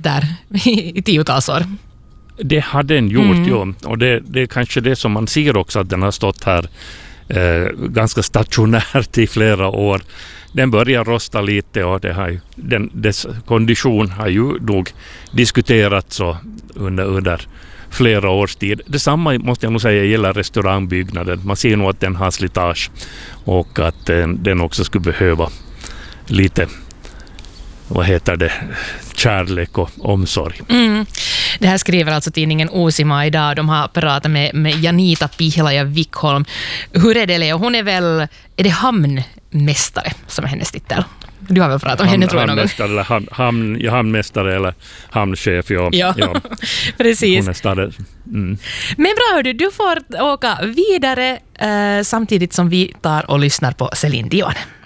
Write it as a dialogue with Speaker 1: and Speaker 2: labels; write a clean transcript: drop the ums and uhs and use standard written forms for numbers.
Speaker 1: stått där i tiotals år.
Speaker 2: Det har den gjort, ja. Och det är kanske det som man ser också, att den har stått här ganska stationärt i flera år. Den börjar rosta lite, och dess kondition har ju nog diskuterats under flera års tid. Detsamma måste jag nog säga gäller restaurangbyggnaden. Man ser nog att den har slitage, och att den också skulle behöva lite, kärlek och omsorg.
Speaker 1: Det här skriver alltså tidningen Uusimaa idag. De har pratat med Janita Pihlaja-Wickholm. Hur är det, Leo? Hon är det hamnmästare som är hennes titel? Du har väl pratat om henne, tror jag, någon gång.
Speaker 2: Hamnmästare eller hamnchef, ja.
Speaker 1: Precis.
Speaker 2: Hon är stad.
Speaker 1: Men bra, hördu, du får åka vidare samtidigt som vi tar och lyssnar på Céline Dion.